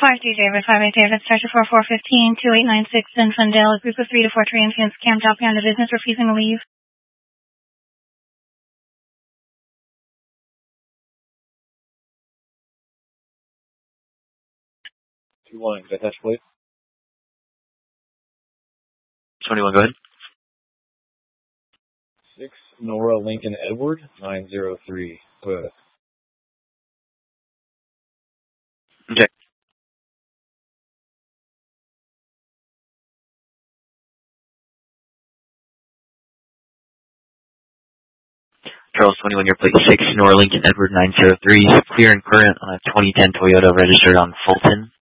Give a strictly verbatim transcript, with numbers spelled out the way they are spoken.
five three David, five eight David, Starship four four fifteen, two eight nine six, Zinfandel, a group of three to four transients camped out behind the business refusing to leave. two one, can I touch, please? twenty-one, go ahead. six Nora Lincoln Edward, nine zero three, Toyota. Okay. Charles, twenty-one, your plate six Nora Lincoln Edward, nine zero three, clear and current on a twenty ten Toyota registered on Fulton.